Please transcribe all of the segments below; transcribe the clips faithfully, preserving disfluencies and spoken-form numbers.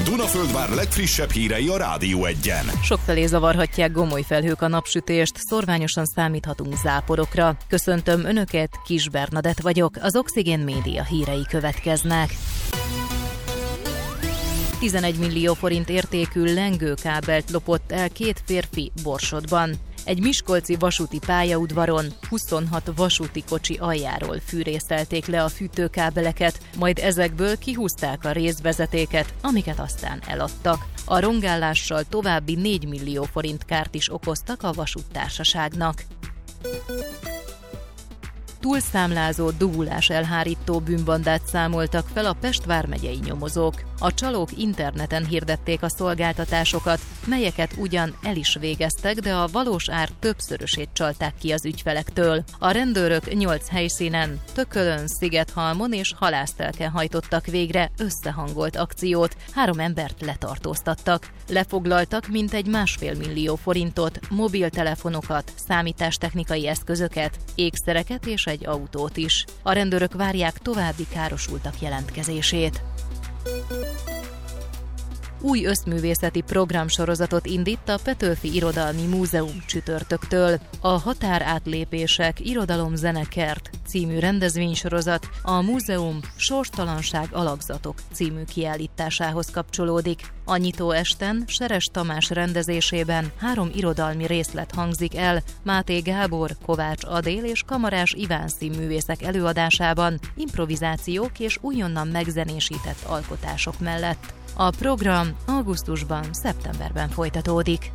Dunaföldvár legfrissebb hírei a Rádió Egyen. Sokfelé zavarhatják gomoly felhők a napsütést, szorványosan számíthatunk záporokra. Köszöntöm Önöket, Kis Bernadett vagyok, az Oxigén Média hírei következnek. tizenegy millió forint értékű lengőkábelt lopott el két férfi Borsodban. Egy miskolci vasúti pályaudvaron huszonhat vasúti kocsi aljáról fűrészelték le a fűtőkábeleket, majd ezekből kihúzták a részvezetéket, amiket aztán eladtak. A rongálással további négy millió forint kárt is okoztak a vasúttársaságnak. Túlszámlázó, dugulás elhárító bűnbandát számoltak fel a Pest vármegyei nyomozók. A csalók interneten hirdették a szolgáltatásokat, melyeket ugyan el is végeztek, de a valós ár többszörösét csalták ki az ügyfelektől. A rendőrök nyolc helyszínen, Tökölön, Szigethalmon és Halásztelken hajtottak végre összehangolt akciót, három embert letartóztattak. Lefoglaltak mintegy másfél millió forintot, mobiltelefonokat, számítástechnikai eszközöket, ékszereket és egy autót is. A rendőrök várják további károsultak jelentkezését. Új összművészeti programsorozatot indít a Petőfi Irodalmi Múzeum csütörtöktől. A Határátlépések Irodalom-zenekert című rendezvénysorozat a múzeum Sorstalanság alakzatok című kiállításához kapcsolódik. A nyitó esten Seres Tamás rendezésében három irodalmi részlet hangzik el Máté Gábor, Kovács Adél és Kamarás Iván színművészek előadásában, improvizációk és újonnan megzenésített alkotások mellett. A program augusztusban, szeptemberben folytatódik.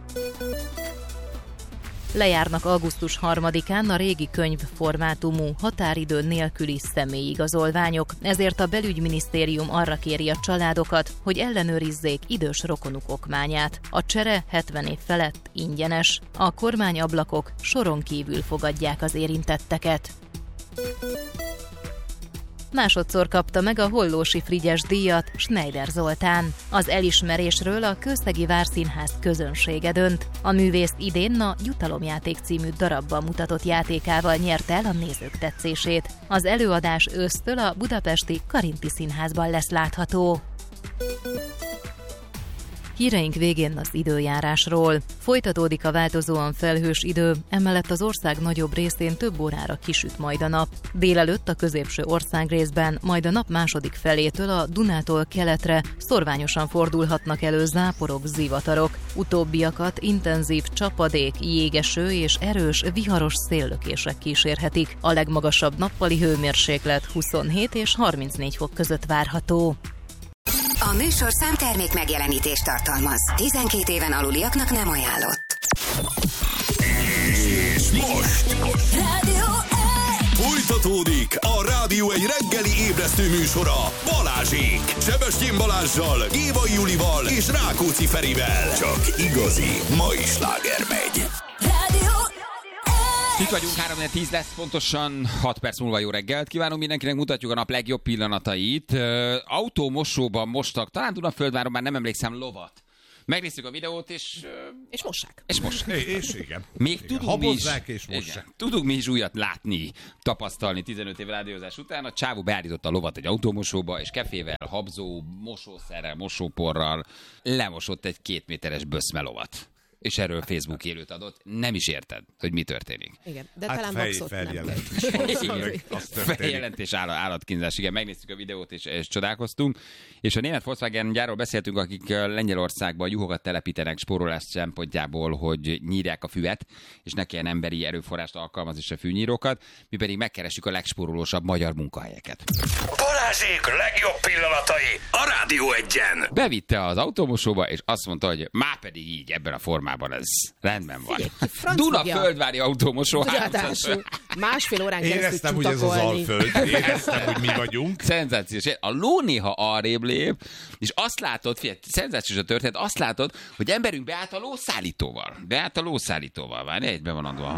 Lejárnak augusztus harmadikán a régi könyvformátumú, határidő nélküli személyigazolványok, ezért a belügyminisztérium arra kéri a családokat, hogy ellenőrizzék idős rokonuk okmányát. A csere hetven év felett ingyenes. A kormányablakok soron kívül fogadják az érintetteket. Másodszor kapta meg a Hollósi Frigyes díjat Schneider Zoltán. Az elismerésről a Kőszegi Várszínház közönsége dönt. A művész idén a Jutalomjáték című darabban mutatott játékával nyerte el a nézők tetszését. Az előadás ősztől a budapesti Karinti Színházban lesz látható. Híreink végén az időjárásról. Folytatódik a változóan felhős idő, emellett az ország nagyobb részén több órára kisüt majd a nap. Délelőtt a középső országrészben, majd a nap második felétől a Dunától keletre szorványosan fordulhatnak elő záporok, zivatarok. Utóbbiakat intenzív csapadék, jégeső és erős viharos széllökések kísérhetik. A legmagasabb nappali hőmérséklet huszonhét és harmincnégy fok között várható. A műsorszám termék megjelenítést tartalmaz. tizenkét éven aluliaknak nem ajánlott. És most Rádió egy! folytatódik a Rádió egy reggeli ébresztő műsora Balázsék. Sebestyén Balázssal, Gévai Julival és Rákóczi Ferivel. Csak igazi mai sláger megy. Rádió Itt vagyunk, három tíz lesz, pontosan hat perc múlva jó reggelt kívánunk mindenkinek, mutatjuk a nap legjobb pillanatait. Autómosóban mostak, talán Dunaföldváron, már nem emlékszem, lovat. Megnéztük a videót, és... És mossák. És mossák. É, és igen. Még igen. tudunk mi is, és mossák. tudunk mi is újat látni, tapasztalni tizenöt év rádiózás után. A csávó beállította a lovat egy autómosóba, és kefével, habzó, mosószerrel, mosóporral lemosott egy két méteres böszmelovat. És erről Facebook élőt adott. Nem is érted, hogy mi történik. Igen, de Hát talán fej, boxot nem. feljelentés. valószínűleg az történik. Feljelentés, állatkínzás. Igen, megnéztük a videót, és, és csodálkoztunk. És a német Volkswagen gyárról beszéltünk, akik Lengyelországban juhokat telepítenek spórolás szempontjából, hogy nyírják a füvet, és ne kelljen emberi erőforrást alkalmazni a fűnyírókat. Mi pedig megkeressük a legspórolósabb magyar munkahelyeket. Balázsék legjobb pillanatai a Rádió Egyen. Bevitte az autómosóba, és azt mondta, hogy már pedig így, ebben a formában ez rendben van. Dunaföldvári autómosó. Ráadásul másfél órán keresztül Éreztem, hogy ez az csutakolni. Alföld. Éreztem, hogy mi vagyunk. Szenzációs. A ló néha arrébb lép, és azt látod, figyelj, szenzációs a történet, azt látod, hogy emberünk beállt a lószállítóval. Beállt a lószállítóval. Várj, egyben van adva.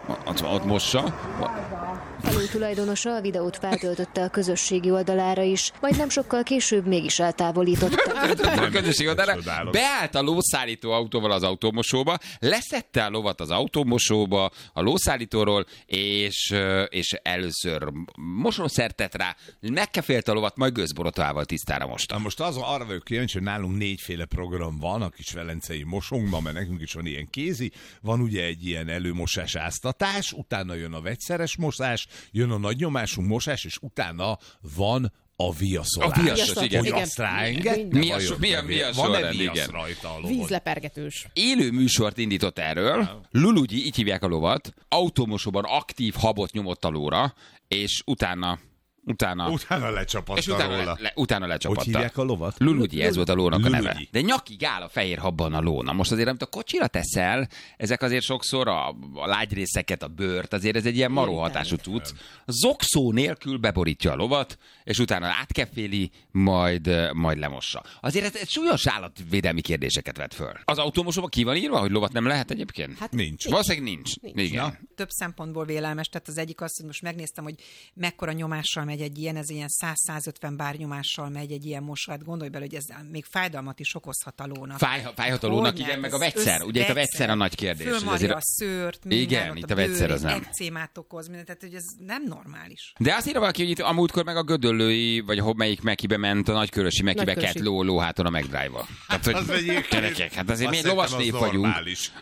ott, ott mossa. Falú tulajdonosa a videót feltöltötte a közösségi oldalára is, majd nem sokkal később mégis eltávolította. A közösségi oldalára beállt a lószállító autóval az autómosóba, leszette a lovat az autómosóba a lószállítóról, és, és először mosószert tett rá, megkefélte a lovat, majd gőzborotával tisztára most. Na most az, arra vagyok kíváncsi, hogy nálunk négyféle program van a kis velencei mosónkban, mert nekünk is van ilyen kézi, van ugye egy ilyen előmosás áztatás, utána jön a vegyszeres mosás, jön a nagynyomású mosás, és utána van a viaszolás. A viaszos, igen. Hogy Igen. azt ráenged? Mi a, mi a, mi a Van-e sorrend, viasz igen. rajta a lovon? Vízlepergetős. Élő műsort indított erről, Lulugyi, így hívják a lovat, autómosóban aktív habot nyomott a lóra, és utána Utána, utána lecsapatta és utána, róla. Le, le, utána lecsapatta. Hogy hívják a lovat? Lulugyi, ez volt a lónak a neve. Lulugyi. De nyakig áll a fehér habban a ló. Na most azért, amit a kocsira teszel, ezek azért sokszor a, a lágyrészeket, a bőrt, azért ez egy ilyen maró hatású cucc. Zokszó nélkül beborítja a lovat, és utána átkeféli, majd, majd lemossa. Azért ez, ez súlyos állatvédelmi kérdéseket vet föl. Az autómosóban ki van írva, hogy lovat nem lehet egyébként? Hát Nincs. Valószínűleg nincs. Nincs. Igen. Na. Több szempontból vélelmes, tehát az egyik az, hogy most megnéztem, hogy mekkora nyomással megy egy ilyen, ez ilyen száz-százötven bár nyomással megy egy ilyen mosat. Gondolj bele, hogy ez még fájdalmat is okozhat a lónak. Fáj, fájhat a lónak, Hogyne, igen, meg a ez vegyszer. össz- Ugye itt a vegyszer a nagy kérdés. hogy Fölmarja azért a szőrt, minden, Igen, ott itt a vegyszer az nem. ekcémát okoz, minden, tehát hogy ez nem normális. De azt írja valaki, hogy itt a múltkor meg a gödöllői, vagy ho- melyik Mekibe ment, a nagykörösi Mekibe Nagykörösi. kett ló, lóháton a megdrive-val. Tehát, hogy Az egyébként- gyerekek, hát azért mi Azt egy lovas szerintem nép az vagyunk. normális.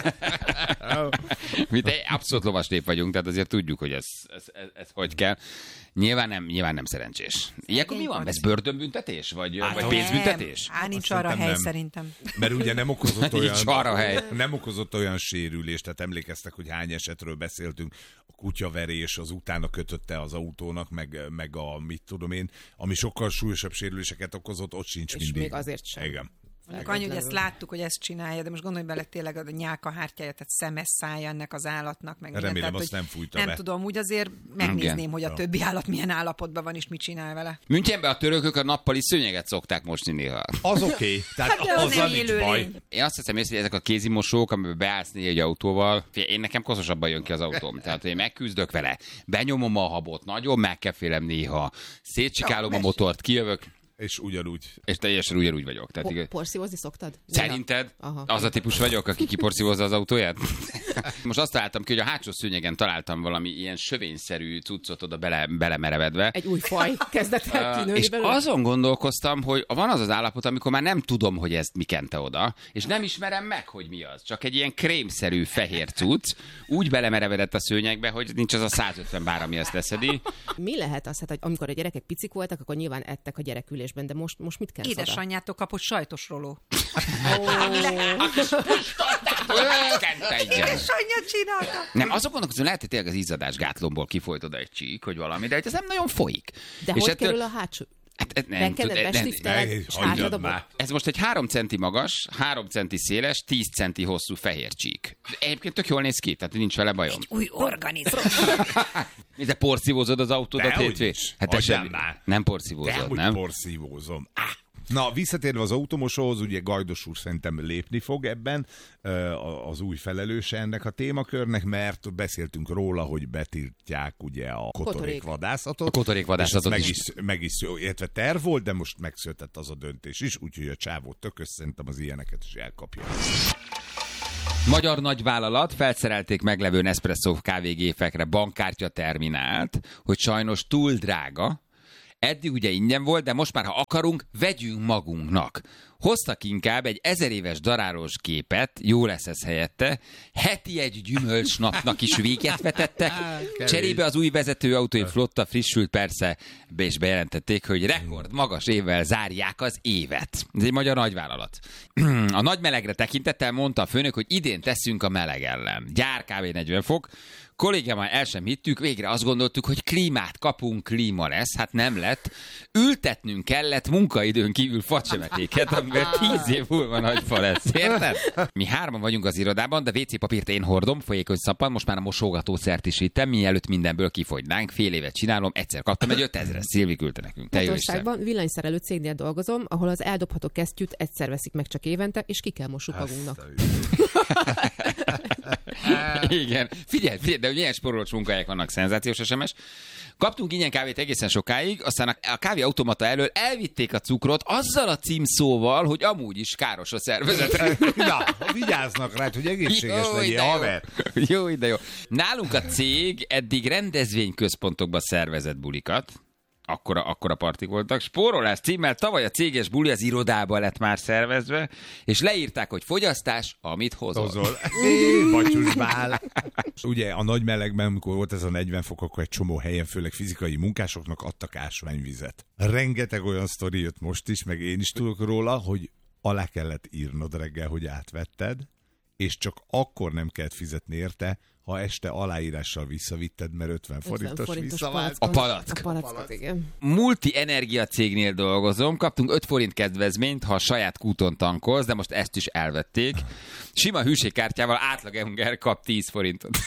Mi egy abszolút lovas nép vagyunk, tehát azért tudjuk, hogy ez, ez, ez, ez hogy kell. Nyilván nem, nyilván nem szerencsés. Ilyenkor mi van? Szegény Ez börtönbüntetés? Vagy, vagy nem. pénzbüntetés? Á, nincs Azt arra szerintem hely nem. szerintem. Mert ugye nem okozott Nincs olyan, arra hely. nem okozott olyan sérülést, tehát emlékeztek, hogy hány esetről beszéltünk, a kutyaverés az utána kötötte az autónak, meg, meg a mit tudom én, ami sokkal súlyosabb sérüléseket okozott, ott sincs És mindig. még azért sem. Igen. Mondjuk annyi, hogy ezt láttuk, hogy ezt csinálja, de most gondolj bele tényleg a nyálka hártyája, tehát szemes szája ennek az állatnak, meg minden. Remélem, tehát, azt hogy nem fújta Nem be. tudom, úgy azért megnézném, Igen. hogy a többi állat milyen állapotban van, és mit csinál vele. Münchenben a törökök a nappali szőnyeget szokták mosni néha. Az oké, okay. tehát Hát de az azzal nem nincs élőlény. baj. Én azt hiszem észre, hogy ezek a kézimosók, amiben beállsz néha egy autóval, figyelj, én nekem koszosabban jön ki az autóm. Tehát, hogy én megküzdök vele, benyomom a habot, nagyon megkefélem néha, szétcsikálom a motort, kijövök, És ugyanúgy. és teljesen ugyanúgy vagyok. Tehát, igaz- Po- porszívozni szoktad? Szerinted Aha. az a típus vagyok, aki kiporszívozza az autóját? Most azt találtam ki, hogy a hátsó szőnyegen találtam valami ilyen sövényszerű cuccot oda bele, belemerevedve. Egy új faj kezdett el Uh, kinőni és belőle. azon gondolkoztam, hogy van az az állapot, amikor már nem tudom, hogy ezt mi kente oda, és nem ismerem meg, hogy mi az. Csak egy ilyen krémszerű fehér cucc, úgy belemerevedett a szőnyegbe, hogy nincs az a százötven bár, ami ezt leszedi. Mi lehet az, hát, hogy amikor a gyerekek picik voltak, akkor nyilván ettek a gyerekülésben, de most, most mit kell oda? Édesanyjától kapott sajtos roló. Kente igen. Édesanyja csinálta. Nem, azon gondolkozom, lehet, hogy tényleg az izzadásgátlomból kifolyt oda egy csík, hogy valami, de hogy ez nem nagyon folyik. De És hogy ettől- kerül a hátsó? Hát, hát nem, Bekened, tud- nem, bestifteled, ne, és hagyjad hátradobod? már. ez most egy három centi magas, három centi széles, tíz centi hosszú fehér csík. Egyébként tök jól néz ki, tehát nincs vele bajom. Új organizmus. De porszívózod az autódat Dehogy hétvég? is. Hát te Hagyjál sem, már. nem porszívózod, Dehogy nem? porszívózom. Ah. Na, visszatérve az automosóhoz, ugye Gajdos úr szerintem lépni fog ebben, az új felelőse ennek a témakörnek, mert beszéltünk róla, hogy betiltják ugye a kotorékvadászatot. A kotorékvadászatot És ez is. meg is, meg is, illetve terv volt, de most megszületett az a döntés is, úgyhogy a csávó tökös szerintem az ilyeneket is elkapja. Magyar nagyvállalat felszerelték meglevő Nespresso kávégépekre bankkártya terminált, hogy sajnos túl drága. Eddig ugye ingyen volt, de most már, ha akarunk, vegyünk magunknak. Hoztak inkább egy ezer éves daráros gépet, jó lesz ez helyette, heti egy gyümölcsnapnak is véget vetettek, cserébe az új vezetőautói flotta frissült persze, be is bejelentették, hogy rekord magas évvel zárják az évet. Ez egy magyar nagyvállalat. A nagy melegre tekintettel mondta a főnök, hogy idén teszünk a meleg ellen. Gyár kb. negyven fok, kollégámmal el sem hittük, végre azt gondoltuk, hogy klímát kapunk, klíma lesz, hát nem lett. Ültetnünk kellett munkaidőn kívül facsemetéket a mert tíz év múlva nagy fa lesz, érted? Mi hárman vagyunk az irodában, de vé cé papírt én hordom, folyékony szappan, most már a mosogatószert is vittem, mielőtt mindenből kifogynánk, fél évet csinálom, egyszer kaptam egy ötezres, Szilvi küldte nekünk. Te jó Országban villanyszerelő cégnél dolgozom, ahol az eldobható kesztyűt egyszer veszik meg csak évente, és ki kell mossuk magunknak. Igen. Figyelj, figyelj, de milyen sporolós munkahelyek vannak, szenzációs es em es. Kaptunk ingyen kávét egészen sokáig, aztán a kávéautomata elől elvitték a cukrot azzal a címszóval, hogy amúgy is káros a szervezetre. Na, vigyáznak rá, hogy egészséges Jó, legyél, de jó. haver. Jó, de jó. Nálunk a cég eddig rendezvényközpontokba szervezett bulikat. Akkora, akkora partik voltak. Spórolás címmel tavaly a céges buli az irodába lett már szervezve, és leírták, hogy fogyasztás, amit hozol. Hozol. É, bacsusbál. Ugye a nagy melegben, amikor volt ez a negyven fok, akkor egy csomó helyen, főleg fizikai munkásoknak adtak ásványvizet. Rengeteg olyan sztori jött most is, meg én is tudok róla, hogy alá kellett írnod reggel, hogy átvetted, és csak akkor nem kellett fizetni érte, ha este aláírással visszavitted, mert ötven forintos visszavált. A palack. A palackot, igen. Multi energia cégnél dolgozom, kaptunk öt forint kedvezményt, ha a saját kúton tankolsz, de most ezt is elvették. Sima hűségkártyával átlag ember kap tíz forintot.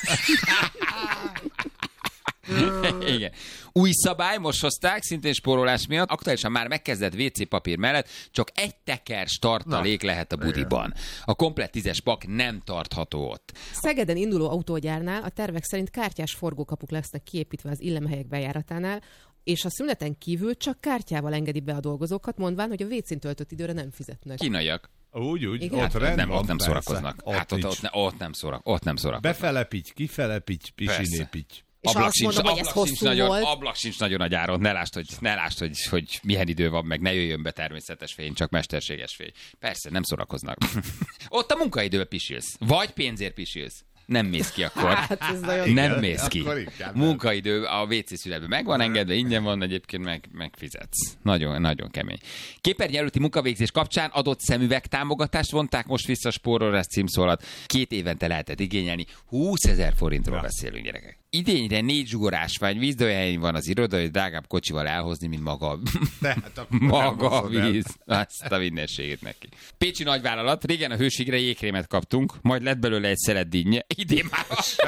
Igen. Új szabály, most hozták, szintén spórolás miatt. Aktuálisan már megkezdett vé cé papír mellett csak egy tekers tartalék Na, lehet a budiban. A komplett tízes pak nem tartható ott. Szegeden induló autógyárnál a tervek szerint kártyás forgókapuk lesznek kiépítve az illemhelyek bejáratánál, és a szüneten kívül csak kártyával engedi be a dolgozókat, mondván, hogy a vécén töltött időre nem fizetnek. Kínaiak. Úgy, úgy, Igen? ott Hát, rend nem, van, ott nem persze. szórakoznak. Ott, hát ott, nincs. ott, ne, ott nem szórak, ott nem szórakoznak. Befelepíts, kifelepíts, pisinépíts. És Ablak azt sincs, mondom, hogy ez ablak sincs hosszú nagyon, volt. ablak sincs nagyon a gyáron. Ne lásd, hogy, ne lásd hogy, hogy milyen idő van, meg ne jöjjön be természetes fény, csak mesterséges fény. Persze, nem szórakoznak. Ott a munkaidőben pisilsz. Vagy pénzért pisilsz. Nem mész ki akkor. Hát ez nagyon... Nem mész ki. Akkor inkább nem. Munkaidő a vé cé szünetben meg van engedve, ingyen van, egyébként meg, meg fizetsz. Nagyon, nagyon kemény. Képernyő előtti munkavégzés kapcsán adott szemüveg támogatást vonták most vissza a spórolás címszó alatt. Két évente lehetett igényelni. húszezer forintról ja. beszélünk, gyerekek. Idényre négy zsugorásvány víz, de olyan helyen van az iroda, hogy drágább kocsival elhozni, mint maga, hát maga a víz. Azt a mindenségét neki. Pécsi nagyvállalat, régen a hőségre jégkrémet kaptunk, majd lett belőle egy szelet dinnye. Idén már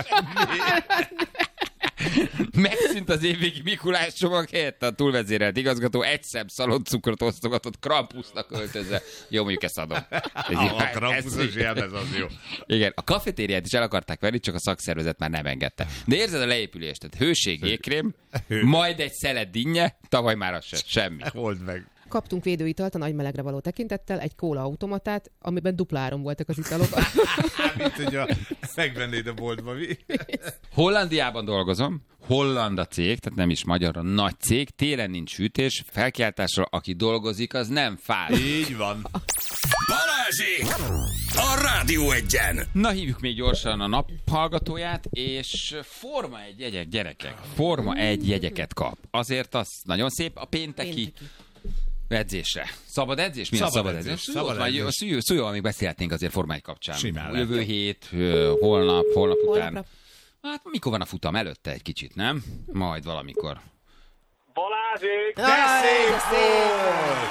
megszűnt az évvégi Mikulás csomag helyett a túlvezérelt igazgató egy szebb szaloncukrot osztogatott Krampusznak öltözve. Jó, mondjuk ezt adom. Ez a, a Krampuszos jelmez az jó. Igen, a kafetériát is el akarták venni, csak a szakszervezet már nem engedte. De érzed a leépülést, tehát hőség, jégkrém, majd egy szelet dinnye, tavaly már az sem, semmi. Old meg. Kaptunk védőitalt a nagy melegre való tekintettel, egy kóla automatát, amiben dupla áron voltak az italok. Mint hogy a, megvennéd a boltba. Mi? Hollandiában dolgozom, holland a cég, tehát nem is magyar, a nagy cég, télen nincs sütés, felkiáltásra, aki dolgozik, az nem fáj. Így van. Balázsék! A Rádió Egyen! Na, hívjuk még gyorsan a nap hallgatóját, és Forma egy jegyek, gyerekek, Forma egy jegyeket kap. Azért az nagyon szép a pénteki, pénteki. edzésre. Szabad edzés? Mi szabad a szabad edzés? edzés? Szabad edzés. edzés. Szújóval még beszélhetnénk azért Forma egy kapcsán. Simán Jövő lehet. hét, holnap, holnap után. Holnapra. Hát mikor van a futam? Előtte egy kicsit, nem? Majd valamikor. Balázsék! De szép volt!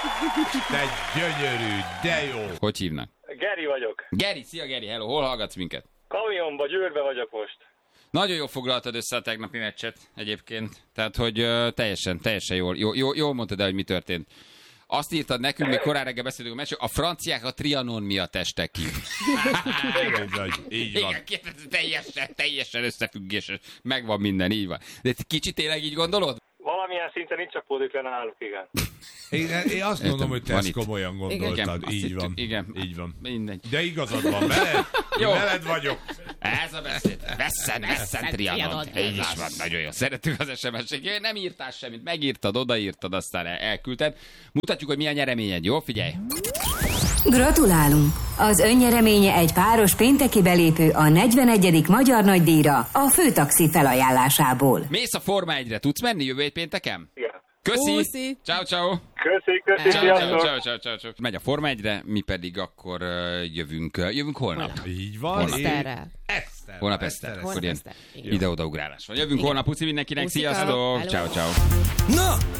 De gyönyörű, de jó! Hogy hívnak? Geri vagyok. Geri, szia Geri, hello, hol hallgatsz minket? Kamionba, Győrbe vagyok most. Nagyon jól foglaltad össze a tegnapi meccset egyébként. Tehát, hogy uh, teljesen, teljesen jól, jól, jól, jól mondtad el, hogy mi történt. Azt írtad nekünk, még korán reggel beszéltünk a meccsről, a franciák a Trianon miatt estek ki. Igen, így van. Igen, teljesen, teljesen összefüggéses. Megvan minden, így van. De kicsit tényleg így gondolod? Valamilyen szinten itt csapódik le náluk, igen. Én, én azt mondom, hogy te Van ezt itt. komolyan gondoltad. Igen, azt így hittük, van. igen. Így van. Mindegy. De igazad van, veled, Jó. veled vagyok. Ez a beszéd. Vesszen, vesszen Trianon. Így is van, nagyon jó. Szeretünk az es em es-eket. Nem írtál semmit, megírtad, odaírtad, aztán el- elküldted. Mutatjuk, hogy mi a nyereményed, jó? Figyelj. Gratulálunk! Az önnyereménye egy páros pénteki belépő a negyvenegyedik Magyar Nagydíjra a Főtaxi felajánlásából. Mész a Forma egyre. Tudsz menni jövő hét pénteken? Igen. Köszi. Puszi. Ciao, ciao. Köszi, köszi, Ciao, ciao, sziasztok! ciao, ciao, ciao, ciao. Megy a Forma egyre, mi pedig akkor uh, jövünk, uh, jövünk holnap. Így van. Holnap. én- Eszterrel. Eszter. Holnap Eszter. Akkor ilyen Eszter. Igen. ide-oda ugrálás van. Jövünk holnap, puszi mindenkinek, Puszikálok. sziasztok. Hello. Ciao, ciao. Na,